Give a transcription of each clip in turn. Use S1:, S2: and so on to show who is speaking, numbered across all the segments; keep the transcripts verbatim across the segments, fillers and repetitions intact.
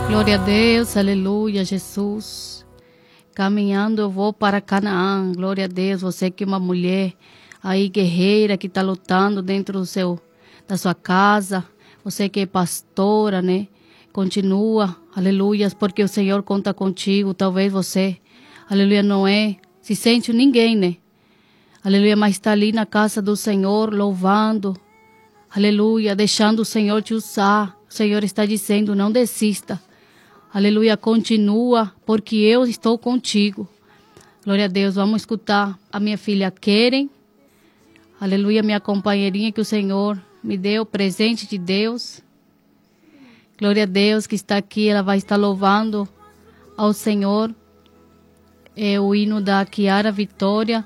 S1: Glória a Deus, aleluia, Jesus. Caminhando eu vou para Canaã, glória a Deus. Você que é uma mulher aí guerreira que está lutando dentro do seu, da sua casa. Você que é pastora, né? Continua, aleluia, porque o Senhor conta contigo. Talvez você, aleluia, não é, se sente ninguém, né? Aleluia, mas está ali na casa do Senhor, louvando, aleluia, deixando o Senhor te usar. O Senhor está dizendo, não desista. Aleluia, continua, porque eu estou contigo. Glória a Deus, vamos escutar a minha filha Keren. Aleluia, minha companheirinha que o Senhor me deu, presente de Deus. Glória a Deus que está aqui, ela vai estar louvando ao Senhor. É o hino da Kiara Vitória,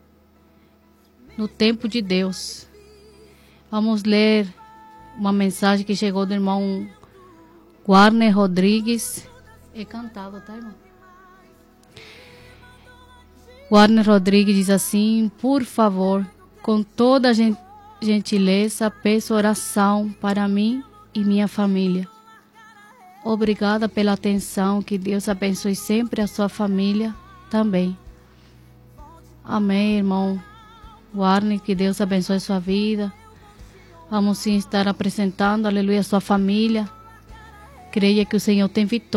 S1: no tempo de Deus. Vamos ler uma mensagem que chegou do irmão Warner Rodrigues. É cantado, tá, irmão? Warner Rodrigues diz assim: por favor, com toda a gentileza, peço oração para mim e minha família. Obrigada pela atenção, que Deus abençoe sempre a sua família também. Amém, irmão Warner, que Deus abençoe a sua vida. Vamos sim estar apresentando, aleluia, a sua família. Creia que o Senhor tem vitória.